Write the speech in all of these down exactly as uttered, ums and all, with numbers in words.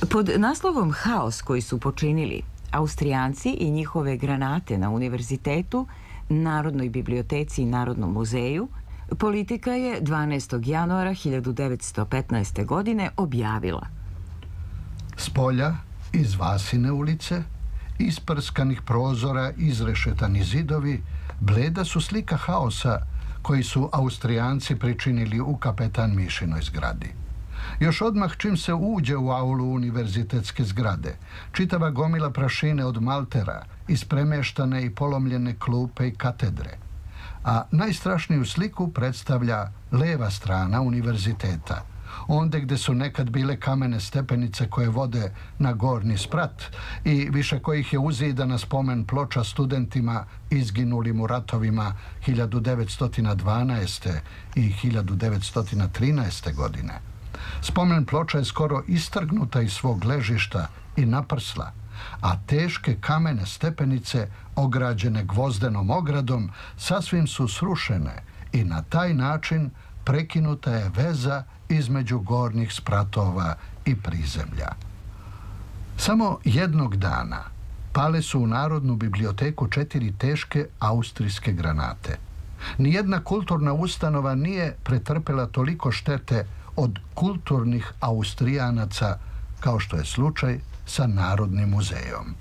Pod naslovom Haos koji su počinili Austrijanci i njihove granate na univerzitetu, Narodnoj biblioteci i Narodnom muzeju, Politika je dvanaestog januara hiljadu devetsto petnaeste. godine objavila: S polja, iz Vasine ulice, isprskanih prozora, izrešetani zidovi, bleda su slika haosa koji su Austrijanci pričinili u Kapetan Mišinoj zgradi. Još odmah čim se uđe u aulu univerzitetske zgrade, čitava gomila prašine od maltera, ispremeštane i polomljene klupe i katedre. A najstrašniju sliku predstavlja leva strana univerziteta, onde gde su nekad bile kamene stepenice koje vode na gornji sprat i više kojih je uzidana spomen ploča studentima izginulim u ratovima hiljadu devetsto dvanaeste. i hiljadu devetsto trinaeste. godine. Spomen ploča je skoro istrgnuta iz svog ležišta i naprsla, a teške kamene stepenice, ograđene gvozdenom ogradom, sasvim su srušene i na taj način prekinuta je veza između gornjih spratova i prizemlja. Samo jednog dana pale su u Narodnu biblioteku četiri teške austrijske granate. Nijedna kulturna ustanova nije pretrpela toliko štete od kulturnih Austrijanaca kao što je slučaj sa Narodnim muzejom.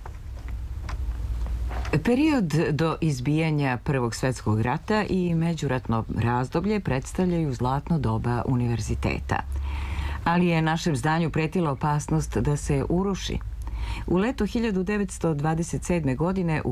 Period do izbijanja Prvog svjetskog rata i međuratno razdoblje predstavljaju zlatno doba univerziteta. Ali je našem zdanju pretila opasnost da se uruši. U letu hiljadu devetsto dvadeset sedme. godine u